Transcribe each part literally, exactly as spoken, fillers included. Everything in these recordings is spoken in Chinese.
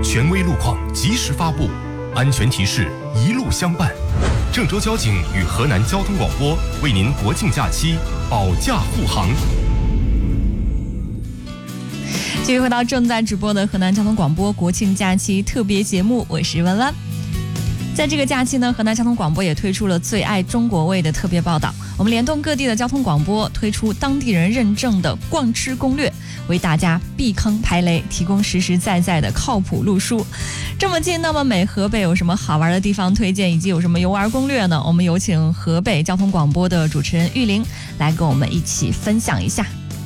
权威路况及时发布，安全提示一路相伴。郑州交警与河南交通广播为您国庆假期保驾护航。 继续回到正在直播的河南交通广播国庆假期特别节目，我是文文。在这个假期呢，河南交通广播也推出了最爱中国味的特别报道。我们联动各地的交通广播，推出当地人认证的逛吃攻略，为大家避坑排雷，提供实实在在的靠谱路书。这么近那么美，河北有什么好玩的地方推荐，以及有什么游玩攻略呢？我们有请河北交通广播的主持人玉玲来跟我们一起分享一下。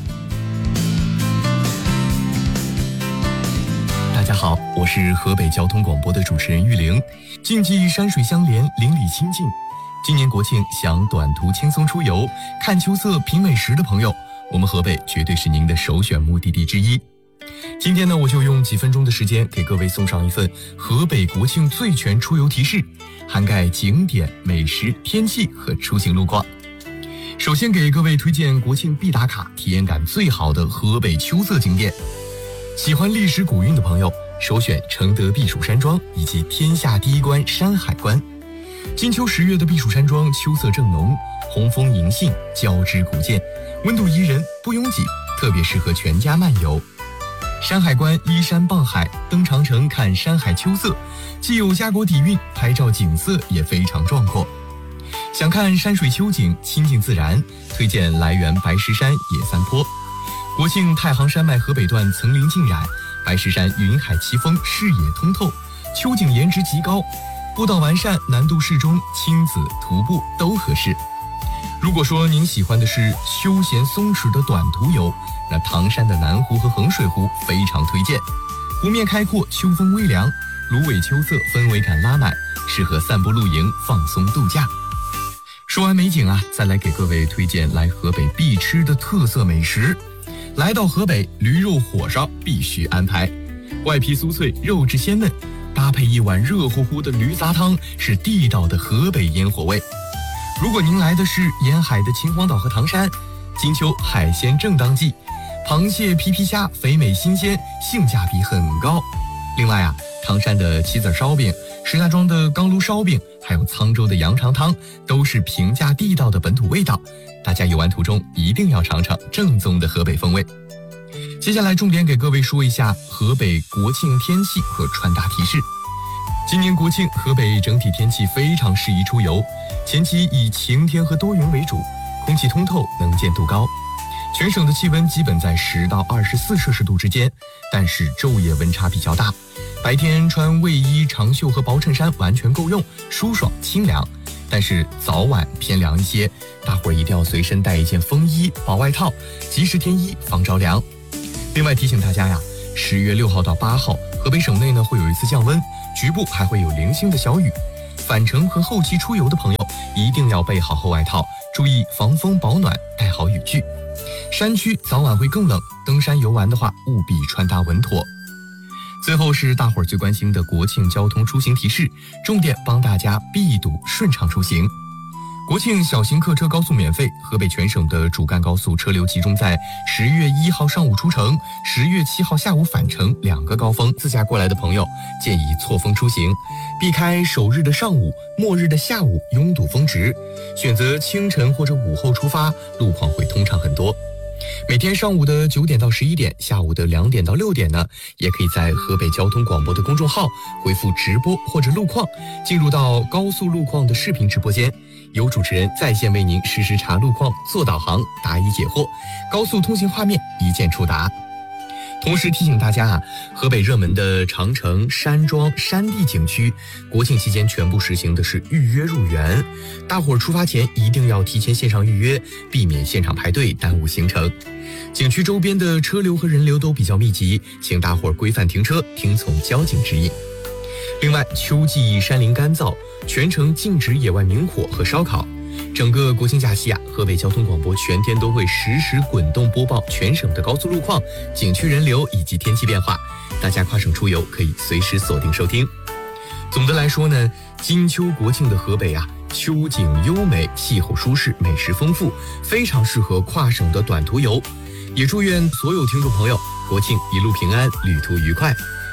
大家好，我是河北交通广播的主持人玉玲。竞技山水相连，邻里亲近。今年国庆想短途轻松出游，看秋色品美食的朋友，我们河北绝对是您的首选目的地之一。今天呢，我就用几分钟的时间给各位送上一份河北国庆最全出游提示，涵盖景点、美食、天气和出行路况。首先给各位推荐国庆必打卡、体验感最好的河北秋色景点。喜欢历史古韵的朋友，首选承德避暑山庄以及天下第一关山海关。金秋十月的避暑山庄秋色正浓，红枫银杏交织古建，温度宜人，不拥挤，特别适合全家漫游。山海关依山傍海，登长城看山海秋色，既有家国底蕴，拍照景色也非常壮阔。想看山水秋景，亲近自然，推荐来源白石山野三坡。国庆太行山脉河北段层林尽染，白石山云海奇峰，视野通透，秋景颜值极高，步道完善，难度适中，亲子徒步都合适。如果说您喜欢的是休闲松弛的短途游，那唐山的南湖和衡水湖非常推荐。湖面开阔，秋风微凉，芦苇秋色氛围感拉满，适合散步露营放松度假。说完美景啊，再来给各位推荐来河北必吃的特色美食。来到河北，驴肉火烧必须安排，外皮酥脆，肉质鲜嫩，搭配一碗热乎乎的驴杂汤，是地道的河北烟火味。如果您来的是沿海的秦皇岛和唐山，金秋海鲜正当季，螃蟹、皮皮虾肥美新鲜，性价比很高。另外啊，唐山的棋子烧饼，石家庄的钢炉烧饼，还有沧州的羊肠汤，都是平价地道的本土味道。大家游玩途中一定要尝尝正宗的河北风味。接下来重点给各位说一下河北国庆天气和穿搭提示。今年国庆，河北整体天气非常适宜出游，前期以晴天和多云为主，空气通透，能见度高。全省的气温基本在十到二十四摄氏度之间，但是昼夜温差比较大。白天穿卫衣、长袖和薄衬衫完全够用，舒爽清凉。但是早晚偏凉一些，大伙儿一定要随身带一件风衣、薄外套，及时添衣防着凉。另外提醒大家呀，十月六号到八号，河北省内呢会有一次降温，局部还会有零星的小雨。返程和后期出游的朋友一定要备好厚外套，注意防风保暖，带好雨具。山区早晚会更冷，登山游玩的话务必穿搭稳妥。最后是大伙儿最关心的国庆交通出行提示，重点帮大家避堵顺畅出行。国庆小型客车高速免费，河北全省的主干高速车流集中在十月一号上午出城，十月七号下午返程两个高峰。自驾过来的朋友建议错峰出行，避开首日的上午、末日的下午拥堵峰值，选择清晨或者午后出发，路况会通畅很多。每天上午的九点到十一点，下午的两点到六点呢，也可以在河北交通广播的公众号回复直播或者路况，进入到高速路况的视频直播间，有主持人在线为您实时查路况、做导航、答疑解惑，高速通行画面一键触达。同时提醒大家啊，河北热门的长城、山庄、山地景区，国庆期间全部实行的是预约入园，大伙儿出发前一定要提前线上预约，避免现场排队耽误行程。景区周边的车流和人流都比较密集，请大伙儿规范停车，听从交警指引。另外，秋季山林干燥，全程禁止野外明火和烧烤。整个国庆假期啊，河北交通广播全天都会实时滚动播报全省的高速路况、景区人流以及天气变化，大家跨省出游可以随时锁定收听。总的来说呢，金秋国庆的河北啊，秋景优美，气候舒适，美食丰富，非常适合跨省的短途游。也祝愿所有听众朋友国庆一路平安，旅途愉快。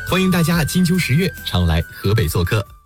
欢迎大家金秋十月常来河北做客。